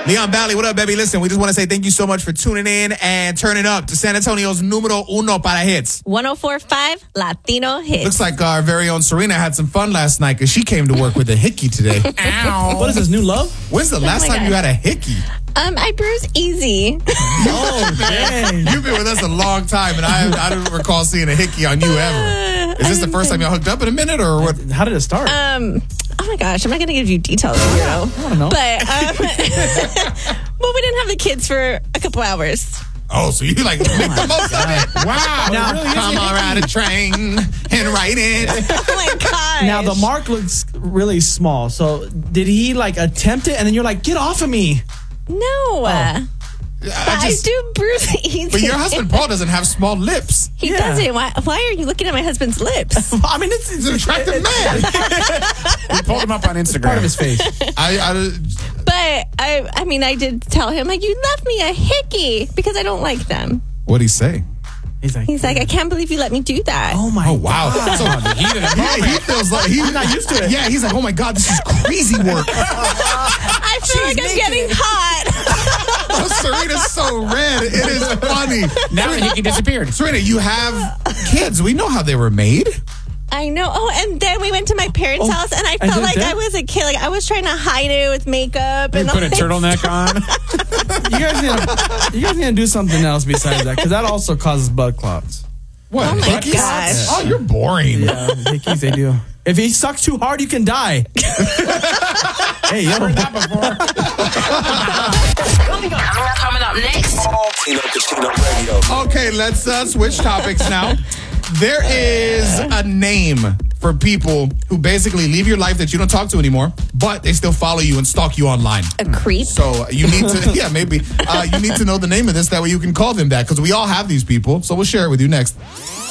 Leon Valley, what up, baby? Listen, we just want to say thank you so much for tuning in and turning up to San Antonio's numero uno para hits. 104.5 Latino Hits. Looks like our very own Serena had some fun last night because she came to work with a hickey today. Ow. What is this, new love? When's the last time you had a hickey? I bruise easy. Oh, dang. You've been with us a long time, and I don't recall seeing a hickey on you ever. Is this the first time y'all hooked up in a minute, or what? How did it start? Oh my gosh, I'm not going to give you details, I don't know. But, well, we didn't have the kids for a couple hours. Oh, so you like make the most of it? Wow. Now, really come on, ride a train and write it. Oh my gosh. Now, the mark looks really small. So, did he like attempt it and then you're like, get off of me? No. I do bruise easy. But your husband, Paul, doesn't have small lips. He Yeah. doesn't. Why are you looking at my husband's lips? I mean, it's He's an attractive man. We pulled him up on Instagram. part of his face. But I did tell him, like, you left me a hickey because I don't like them. What'd he say? He's like, I can't believe you let me do that. oh my Oh, wow. God. So he feels like he's not used to it. Yeah, he's like, oh my God, this is crazy work. I feel like I'm getting hot. Oh, Serena's so red. It is funny. Now he disappeared. Serena, you have kids. We know how they were made. I know. Oh, and then we went to my parents' house, and I felt did like that? I was a kid. Like, I was trying to hide it with makeup. You And put a all turtleneck on. You guys need to do something else besides that, because that also causes blood clots. What? Oh my hickeys? gosh. Oh, you're boring. Yeah, hickeys, they do. If he sucks too hard, you can die. Hey, yo. Coming up next. Tino Casino Radio. Okay, let's switch topics now. There is a name for people who basically leave your life that you don't talk to anymore, but they still follow you and stalk you online. A creep. So you need to, yeah, maybe. You need to know the name of this. That way you can call them that, because we all have these people. So we'll share it with you next.